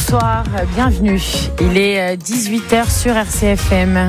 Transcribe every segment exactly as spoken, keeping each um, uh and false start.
bonsoir, bienvenue. Il est dix-huit heures sur R C F M.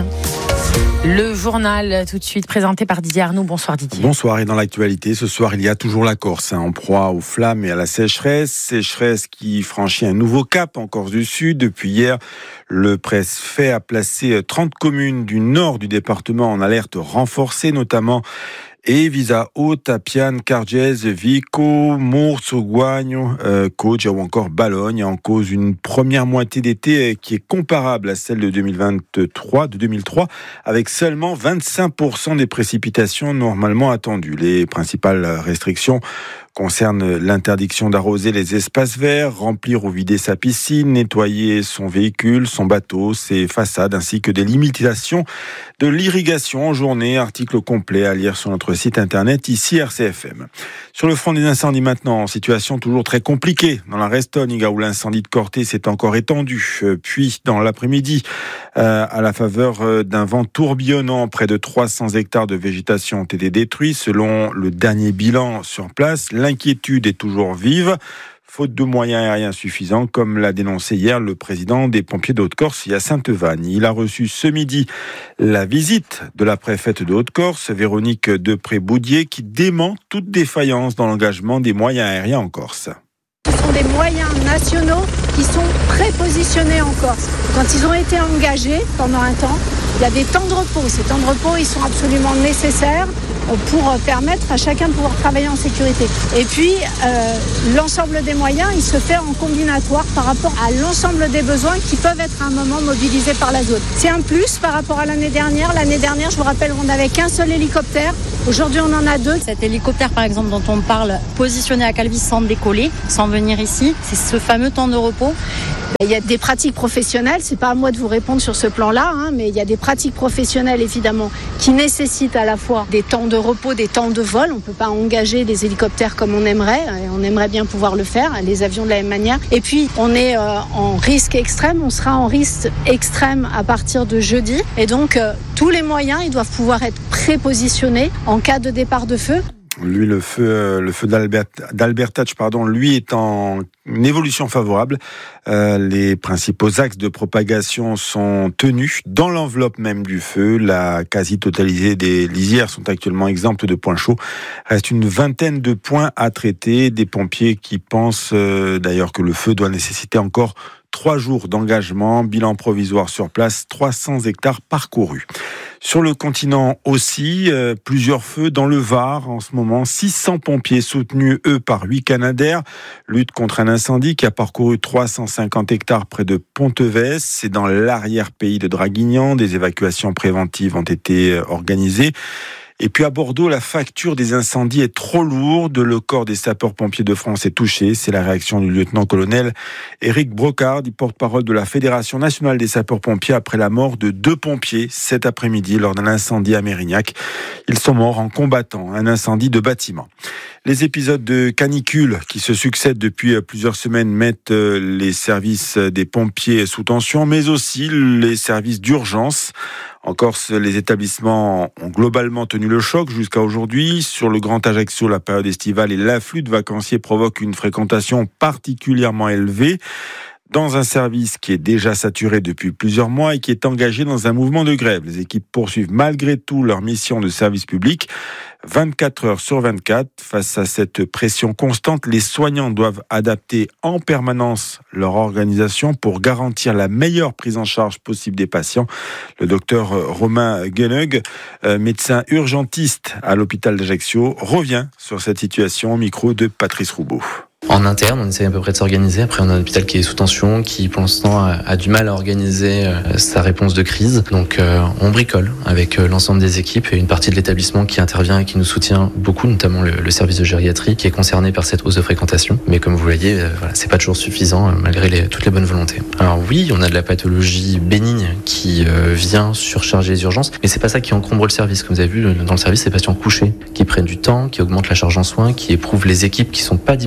Le journal tout de suite présenté par Didier Arnaud. Bonsoir Didier. Bonsoir, et dans l'actualité, ce soir il y a toujours la Corse, hein, en proie aux flammes et à la sécheresse. Sécheresse qui franchit un nouveau cap en Corse du Sud. Depuis hier, le préfet a placé trente communes du nord du département en alerte renforcée, notamment et Visa Haute, Appiane, Cargès, Vico, Mourso, Guagno, euh, Foggia ou encore Balogne, en cause une première moitié d'été qui est comparable à celle de deux mille vingt-trois, de deux mille trois, avec seulement vingt-cinq pour cent des précipitations normalement attendues. Les principales restrictions concerne l'interdiction d'arroser les espaces verts, remplir ou vider sa piscine, nettoyer son véhicule, son bateau, ses façades, ainsi que des limitations de l'irrigation en journée. Article complet à lire sur notre site internet, ici R C F M. Sur le front des incendies maintenant, situation toujours très compliquée dans la Restoniga où l'incendie de Corté s'est encore étendu. Puis dans l'après-midi, euh, à la faveur d'un vent tourbillonnant, près de trois cents hectares de végétation ont été détruits. Selon le dernier bilan sur place, l'inquiétude est toujours vive, faute de moyens aériens suffisants, comme l'a dénoncé hier le président des pompiers de Haute-Corse, Hyacinthe Vannes. Il a reçu ce midi la visite de la préfète de Haute-Corse, Véronique Depré-Boudier, qui dément toute défaillance dans l'engagement des moyens aériens en Corse. Ce sont des moyens nationaux qui sont prépositionnés en Corse. Quand ils ont été engagés pendant un temps, il y a des temps de repos. Ces temps de repos, ils sont absolument nécessaires pour permettre à chacun de pouvoir travailler en sécurité. Et puis, euh, l'ensemble des moyens, il se fait en combinatoire par rapport à l'ensemble des besoins qui peuvent être à un moment mobilisés par la zone. C'est un plus par rapport à l'année dernière. L'année dernière, je vous rappelle, on n'avait qu'un seul hélicoptère. Aujourd'hui, on en a deux. Cet hélicoptère, par exemple, dont on parle, positionné à Calvi sans décoller, sans venir ici, c'est ce fameux temps de repos. Il y a des pratiques professionnelles, c'est pas à moi de vous répondre sur ce plan-là, hein, mais il y a des pratiques professionnelles évidemment qui nécessitent à la fois des temps de repos, des temps de vol. On peut pas engager des hélicoptères comme on aimerait, et on aimerait bien pouvoir le faire, les avions de la même manière. Et puis on est euh, en risque extrême, on sera en risque extrême à partir de jeudi, et donc euh, tous les moyens ils doivent pouvoir être prépositionnés en cas de départ de feu. Lui, le feu, le feu d'Albert, d'Albertach, pardon, lui est en évolution favorable. Euh, les principaux axes de propagation sont tenus dans l'enveloppe même du feu. La quasi-totalité des lisières sont actuellement exemptes de points chauds. Reste une vingtaine de points à traiter. Des pompiers qui pensent euh, d'ailleurs que le feu doit nécessiter encore trois jours d'engagement. Bilan provisoire sur place, trois cents hectares parcourus. Sur le continent aussi, euh, plusieurs feux dans le Var en ce moment. six cents pompiers soutenus, eux, par huit Canadair. Lutte contre un incendie qui a parcouru trois cent cinquante hectares près de Pontevès. C'est dans l'arrière-pays de Draguignan. Des évacuations préventives ont été organisées. Et puis à Bordeaux, la facture des incendies est trop lourde. Le corps des sapeurs-pompiers de France est touché. C'est la réaction du lieutenant-colonel Éric Brocard, du porte-parole de la Fédération nationale des sapeurs-pompiers, après la mort de deux pompiers cet après-midi lors d'un incendie à Mérignac. Ils sont morts en combattant un incendie de bâtiment. Les épisodes de canicule qui se succèdent depuis plusieurs semaines mettent les services des pompiers sous tension, mais aussi les services d'urgence. En Corse, les établissements ont globalement tenu le choc jusqu'à aujourd'hui. Sur le Grand Ajaccio, la période estivale et l'afflux de vacanciers provoquent une fréquentation particulièrement élevée dans un service qui est déjà saturé depuis plusieurs mois et qui est engagé dans un mouvement de grève. Les équipes poursuivent malgré tout leur mission de service public vingt-quatre heures sur vingt-quatre. Face à cette pression constante, les soignants doivent adapter en permanence leur organisation pour garantir la meilleure prise en charge possible des patients. Le docteur Romain Gueneg, médecin urgentiste à l'hôpital d'Ajaccio, revient sur cette situation au micro de Patrice Roubaud. En interne, on essaie à peu près de s'organiser. Après, on a un hôpital qui est sous tension, qui pour l'instant a, a du mal à organiser euh, sa réponse de crise. Donc, euh, on bricole avec euh, l'ensemble des équipes et une partie de l'établissement qui intervient et qui nous soutient beaucoup, notamment le, le service de gériatrie qui est concerné par cette hausse de fréquentation. Mais comme vous voyez, euh, voilà, c'est pas toujours suffisant euh, malgré les, toutes les bonnes volontés. Alors oui, on a de la pathologie bénigne qui euh, vient surcharger les urgences, mais c'est pas ça qui encombre le service. Comme vous avez vu, dans le service, c'est les patients couchés qui prennent du temps, qui augmentent la charge en soins, qui éprouvent les équipes qui sont pas dimensionnées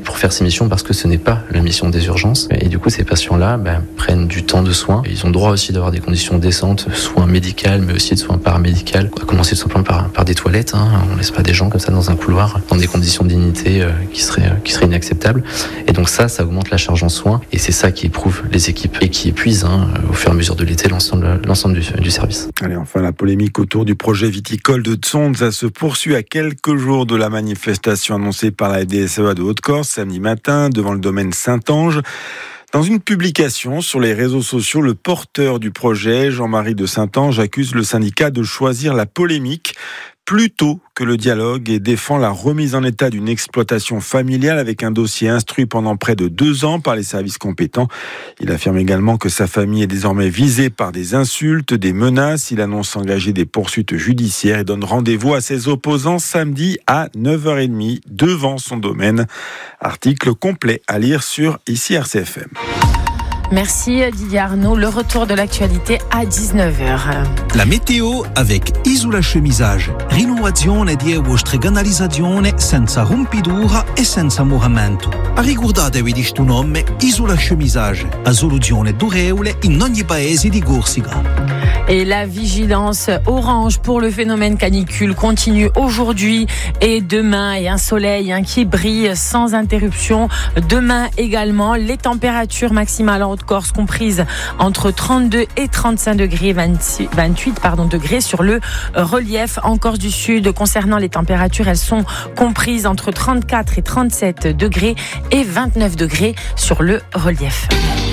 pour faire ces missions parce que ce n'est pas la mission des urgences. Et du coup, ces patients-là ben, prennent du temps de soins. Ils ont droit aussi d'avoir des conditions décentes, soins médicaux, mais aussi de soins paramédicaux. À commencer tout simplement par, par des toilettes. Hein. On ne laisse pas des gens comme ça dans un couloir, dans des conditions de dignité euh, qui seraient, euh, qui seraient inacceptables. Et donc ça, ça augmente la charge en soins. Et c'est ça qui éprouve les équipes et qui épuise hein, au fur et à mesure de l'été l'ensemble, l'ensemble du, du service. Allez, enfin, la polémique autour du projet viticole de Tsondes, ça se poursuit à quelques jours de la manifestation annoncée par la D S E A de Haute-Corse samedi matin devant le domaine Saint-Ange. Dans une publication sur les réseaux sociaux, le porteur du projet, Jean-Marie de Saint-Ange, accuse le syndicat de choisir la polémique plutôt que le dialogue et défend la remise en état d'une exploitation familiale avec un dossier instruit pendant près de deux ans par les services compétents. Il affirme également que sa famille est désormais visée par des insultes, des menaces. Il annonce engager des poursuites judiciaires et donne rendez-vous à ses opposants samedi à neuf heures trente devant son domaine. Article complet à lire sur ici R C F M. Merci Didier Arnaud. Le retour de l'actualité à dix-neuf heures. La météo avec Isola Chemisage. Rinnovazione di vostre canalizzazione senza rompidura e senza muramento. Ricordatevi di sto nome Isola Chemisage. A soluzione durevole in ogni paese di Corsica. Et la vigilance orange pour le phénomène canicule continue aujourd'hui et demain. Et un soleil hein, qui brille sans interruption. Demain également, les températures maximales en Haute-Corse comprises entre trente-deux et trente-cinq degrés, vingt-huit pardon, degrés sur le relief. En Corse du Sud, concernant les températures, elles sont comprises entre trente-quatre et trente-sept degrés et vingt-neuf degrés sur le relief.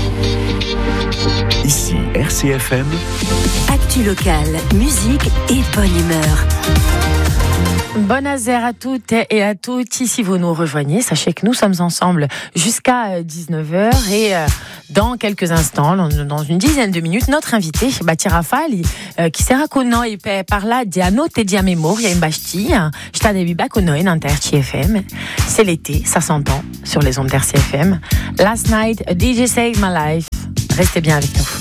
Ici R C F M. Actu locale, musique et bonne humeur. Bonne azère à toutes et à tous. Si vous nous rejoignez, sachez que nous sommes ensemble jusqu'à dix-neuf heures et dans quelques instants, dans une dizaine de minutes, notre invité, Bati Rafali, qui sera connu et parla di anotte di memoria in Bastia. Sta de biba con noi dans R C F M. C'est l'été, ça s'entend sur les ondes d'R C F M. Last night, a D J saved my life. Restez bien avec nous.